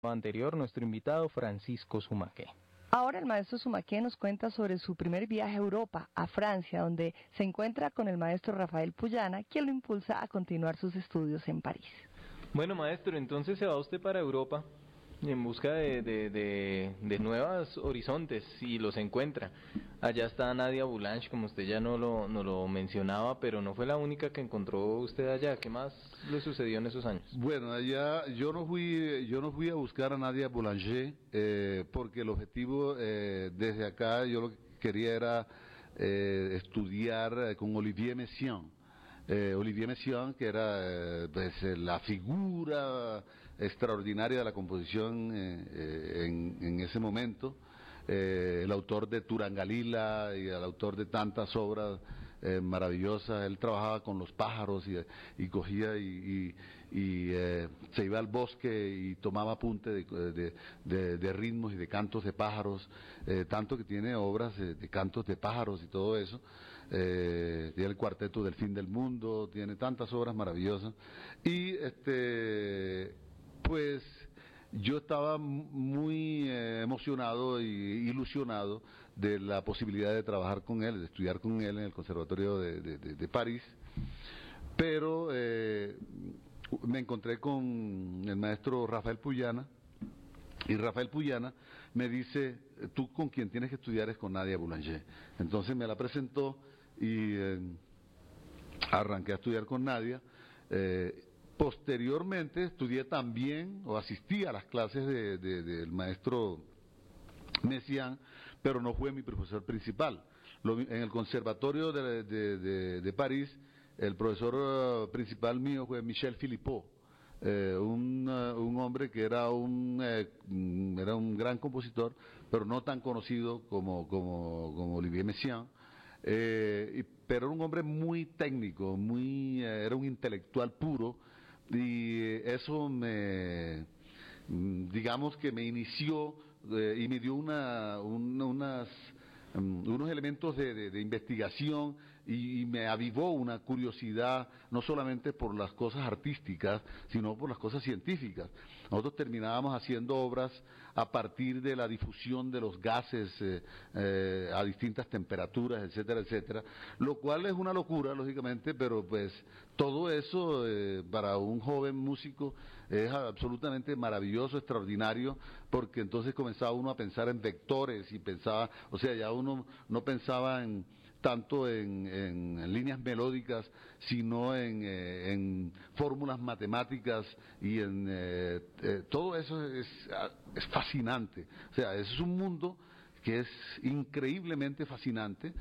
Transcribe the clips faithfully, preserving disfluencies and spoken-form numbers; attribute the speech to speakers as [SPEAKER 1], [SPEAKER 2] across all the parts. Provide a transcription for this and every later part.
[SPEAKER 1] Anterior, nuestro invitado Francisco Sumaqué.
[SPEAKER 2] Ahora el maestro Sumaqué nos cuenta sobre su primer viaje a Europa, a Francia, donde se encuentra con el maestro Rafael Puyana, quien lo impulsa a continuar sus estudios en París.
[SPEAKER 1] Bueno, maestro, entonces se va usted para Europa en busca de, de, de, de nuevos horizontes y los encuentra. Allá está Nadia Boulanger, como usted ya no lo, no lo mencionaba, pero no fue la única que encontró usted allá. ¿Qué más le sucedió en esos años?
[SPEAKER 3] Bueno, allá yo no fui, yo no fui a buscar a Nadia Boulanger eh, porque el objetivo eh, desde acá yo lo que quería era eh, estudiar con Olivier Messiaen. Eh, Olivier Messiaen, que era eh, pues, la figura extraordinaria de la composición eh, eh, en, en ese momento, eh, el autor de Turangalila y el autor de tantas obras eh, maravillosas. Él trabajaba con los pájaros y, y cogía y, y, y eh, se iba al bosque y tomaba apunte de, de, de, de ritmos y de cantos de pájaros, eh, tanto que tiene obras de, de cantos de pájaros y todo eso. Eh, tiene el cuarteto del fin del mundo, tiene tantas obras maravillosas y este pues yo estaba muy eh, emocionado y ilusionado de la posibilidad de trabajar con él, de estudiar con él en el Conservatorio de, de, de, de París, pero eh, me encontré con el maestro Rafael Puyana. Y Rafael Puyana me dice, tú con quien tienes que estudiar es con Nadia Boulanger. Entonces me la presentó y eh, arranqué a estudiar con Nadia. Eh, posteriormente estudié también, o asistí a las clases de, de, del maestro Messiaen, pero no fue mi profesor principal. Lo, en el Conservatorio de, de, de, de París, el profesor uh, principal mío fue Michel Philippot. Eh, un, uh, un hombre que era un eh, era un gran compositor, pero no tan conocido como, como, como Olivier Messiaen, eh, y, pero era un hombre muy técnico, muy eh, era un intelectual puro, y eso me, digamos que me inició eh, y me dio una, una, unas um, unos elementos de, de, de investigación y, y me avivó una curiosidad no solamente por las cosas artísticas, sino por las cosas científicas. Nosotros terminábamos haciendo obras a partir de la difusión de los gases eh, eh, a distintas temperaturas, etcétera, etcétera, lo cual es una locura, lógicamente, pero pues todo eso eh, para un joven músico es absolutamente maravilloso, extraordinario, porque entonces comenzaba uno a pensar en vectores y pensaba, o sea, ya uno no pensaba en tanto en, en, en líneas melódicas, sino en, eh, en fórmulas matemáticas y en eh, eh, todo eso es, es fascinante. O sea, es un mundo que es increíblemente fascinante,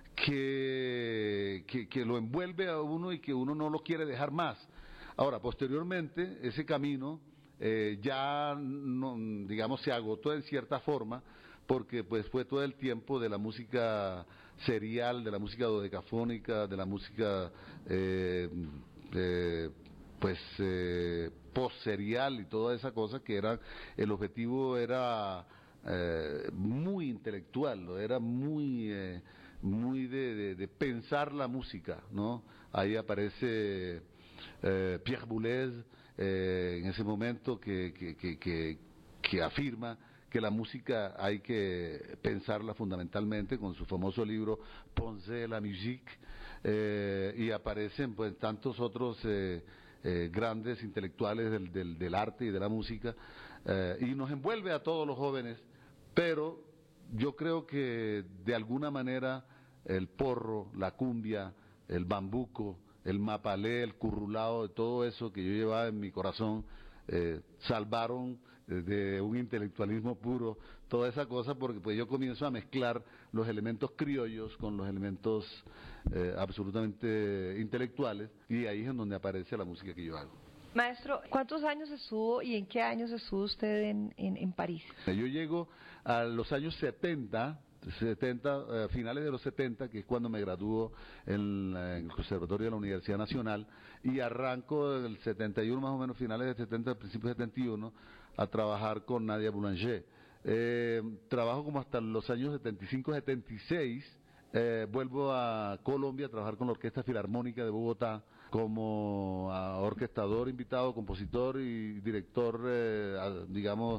[SPEAKER 3] que, que, que lo envuelve a uno y que uno no lo quiere dejar más. Ahora, posteriormente, ese camino eh, ya, no, digamos, se agotó en cierta forma, porque pues fue todo el tiempo de la música serial, de la música dodecafónica, de la música eh, eh, pues eh, post-serial y toda esa cosa que era, el objetivo era eh, muy intelectual, ¿no? Era muy, eh, muy de, de, de pensar la música, ¿no? Ahí aparece eh, Pierre Boulez eh, en ese momento que, que, que, que, que afirma que la música hay que pensarla fundamentalmente con su famoso libro Pensez la musique, eh, y aparecen pues tantos otros eh, eh, grandes intelectuales del, del, del arte y de la música, eh, y nos envuelve a todos los jóvenes, pero yo creo que de alguna manera el porro, la cumbia, el bambuco, el mapalé, el currulao, todo eso que yo llevaba en mi corazón, Eh, salvaron eh, de un intelectualismo puro toda esa cosa, porque pues yo comienzo a mezclar los elementos criollos con los elementos eh, absolutamente intelectuales, y ahí es en donde aparece la música que yo hago.
[SPEAKER 2] Maestro, ¿cuántos años estuvo y en qué años estuvo usted en, en, en París?
[SPEAKER 3] Yo llego a los años setenta, setenta, eh, finales de los setenta, que es cuando me gradúo en, en el Conservatorio de la Universidad Nacional, y arranco del setenta y uno, más o menos finales del setenta, principios del setenta y uno, a trabajar con Nadia Boulanger. Eh, trabajo como hasta los años setenta y cinco, setenta y seis, eh, vuelvo a Colombia a trabajar con la Orquesta Filarmónica de Bogotá, como a orquestador invitado, compositor y director, eh, a- digamos,